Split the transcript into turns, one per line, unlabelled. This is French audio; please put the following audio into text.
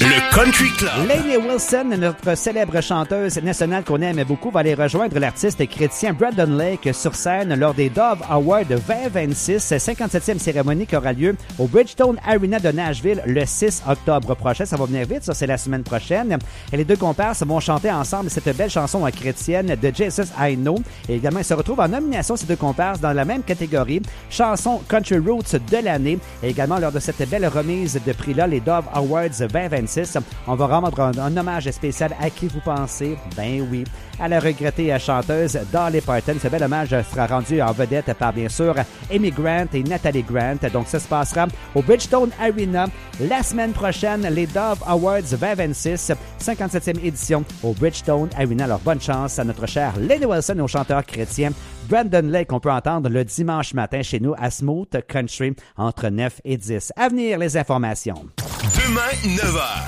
Le Country Club.
Lainey Wilson, notre célèbre chanteuse nationale qu'on aime beaucoup, va aller rejoindre l'artiste chrétien Brandon Lake sur scène lors des Dove Awards 2026, 57e cérémonie qui aura lieu au Bridgestone Arena de Nashville le 6 octobre prochain. Ça va venir vite, ça c'est la semaine prochaine. Et les deux comparses vont chanter ensemble cette belle chanson chrétienne de Jesus I Know. Et également, ils se retrouvent en nomination, ces deux comparses, dans la même catégorie, chanson Country Roots de l'année. Et également, lors de cette belle remise de prix-là, les Dove Awards 2026, on va rendre un hommage spécial à qui vous pensez? Ben oui, à la regrettée chanteuse Dolly Parton. Ce bel hommage sera rendu en vedette par, bien sûr, Amy Grant et Natalie Grant. Donc, ça se passera au Bridgestone Arena la semaine prochaine, les Dove Awards 2026, 57e édition au Bridgestone Arena. Alors, bonne chance à notre cher Lainey Wilson, au chanteur chrétien Brandon Lake, qu'on peut entendre le dimanche matin chez nous à Smooth Country entre 9 et 10. À venir, les informations.
Demain, 9h.